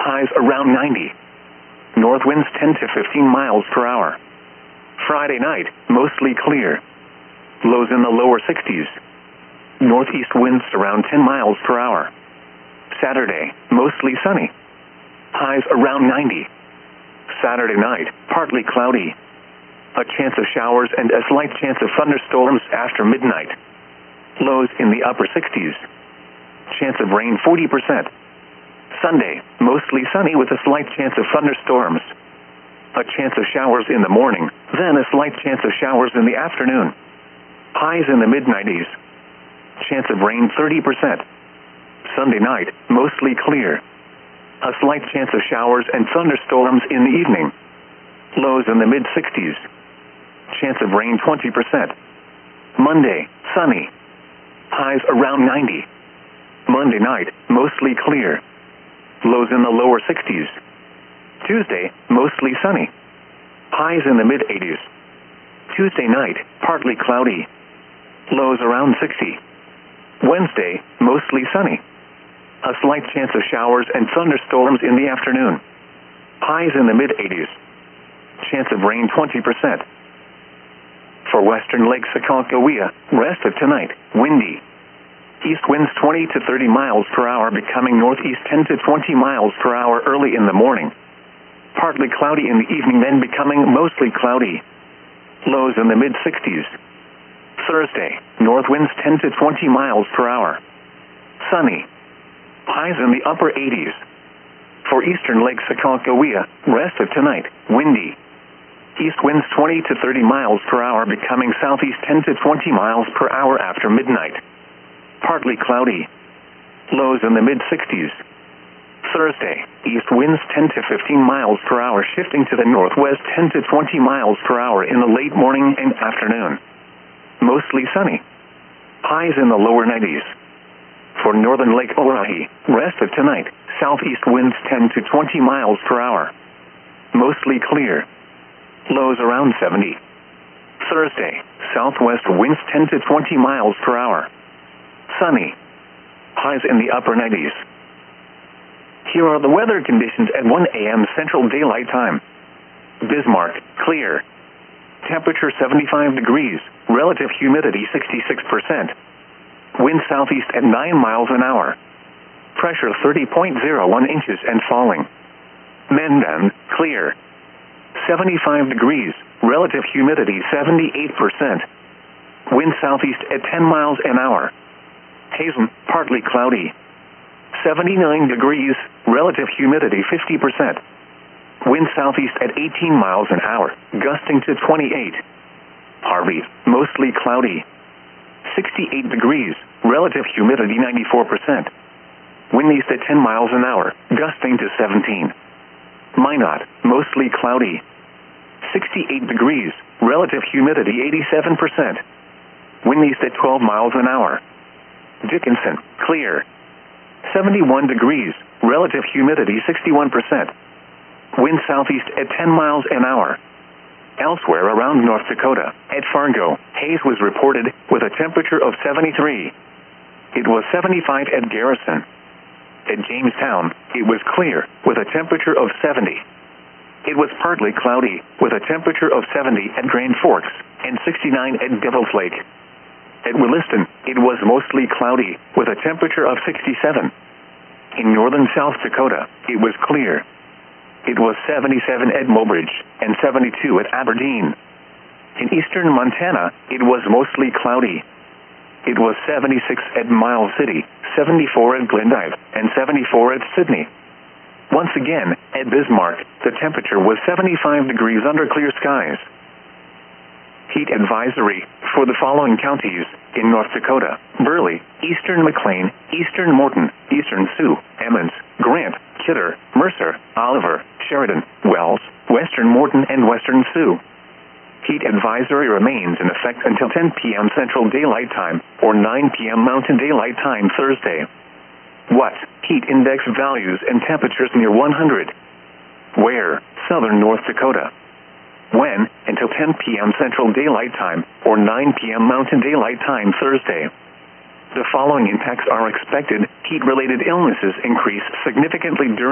Highs around 90. North winds 10 to 15 miles per hour. Friday night, mostly clear. Lows in the lower 60s. Northeast winds around 10 miles per hour. Saturday, mostly sunny. Highs around 90. Saturday night, partly cloudy. A chance of showers and a slight chance of thunderstorms after midnight. Lows in the upper 60s. Chance of rain 40%. Sunday, mostly sunny with a slight chance of thunderstorms. A chance of showers in the morning, then a slight chance of showers in the afternoon. Highs in the mid-90s. Chance of rain 30%. Sunday night, mostly clear. A slight chance of showers and thunderstorms in the evening. Lows in the mid-60s. Chance of rain 20%. Monday, sunny. Highs around 90. Monday night, mostly clear. Lows in the lower 60s. Tuesday, mostly sunny. Highs in the mid-80s. Tuesday night, partly cloudy. Lows around 60. Wednesday, mostly sunny. A slight chance of showers and thunderstorms in the afternoon. Highs in the mid-80s. Chance of rain 20%. For western Lake Aconcagua, rest of tonight, windy. East winds 20 to 30 miles per hour becoming northeast 10 to 20 miles per hour early in the morning. Partly cloudy in the evening, then becoming mostly cloudy. Lows in the mid-60s. Thursday, north winds 10 to 20 miles per hour. Sunny. Highs in the upper 80s. For eastern Lake Aconcagua, rest of tonight, windy. East winds 20 to 30 miles per hour becoming southeast 10 to 20 miles per hour after midnight. Partly cloudy. Lows in the mid-60s. Thursday, east winds 10 to 15 miles per hour shifting to the northwest 10 to 20 miles per hour in the late morning and afternoon. Mostly sunny. Highs in the lower 90s. For northern Lake Oahe, rest of tonight, southeast winds 10 to 20 miles per hour. Mostly clear. Lows around 70. Thursday, southwest winds 10 to 20 miles per hour. Sunny. Highs in the upper 90s. Here are the weather conditions at 1 a.m. Central Daylight Time. Bismarck, clear. Temperature 75 degrees, relative humidity 66%. Wind southeast at 9 miles an hour. Pressure 30.01 inches and falling. Mendon, clear. 75 degrees, relative humidity 78%. Wind southeast at 10 miles an hour. Hazen, partly cloudy. 79 degrees, relative humidity 50%. Wind southeast at 18 miles an hour, gusting to 28. Harvey, mostly cloudy. 68 degrees, relative humidity 94%. Wind east at 10 miles an hour, gusting to 17. Minot, mostly cloudy. 68 degrees, relative humidity 87%. Wind east at 12 miles an hour. Dickinson, clear. 71 degrees, relative humidity 61%. Wind southeast at 10 miles an hour. Elsewhere around North Dakota, at Fargo, haze was reported with a temperature of 73. It was 75 at Garrison. At Jamestown, it was clear with a temperature of 70. It was partly cloudy with a temperature of 70 at Grand Forks and 69 at Devil's Lake. At Williston, it was mostly cloudy with a temperature of 67. In northern South Dakota, it was clear. It was 77 at Mobridge and 72 at Aberdeen. In eastern Montana, it was mostly cloudy. It was 76 at Miles City, 74 at Glendive, and 74 at Sydney. Once again, at Bismarck, the temperature was 75 degrees under clear skies. Heat advisory for the following counties in North Dakota: Burley, eastern McLean, eastern Morton, eastern Sioux, Emmons, Grant, Kidder, Mercer, Oliver, Sheridan, Wells, western Morton, and western Sioux. Heat advisory remains in effect until 10 p.m. Central Daylight Time or 9 p.m. Mountain Daylight Time Thursday. What? Heat index values and temperatures near 100. Where? Southern North Dakota. When? Until 10 p.m. Central Daylight Time or 9 p.m. Mountain Daylight Time Thursday. The following impacts are expected. Heat-related illnesses increase significantly during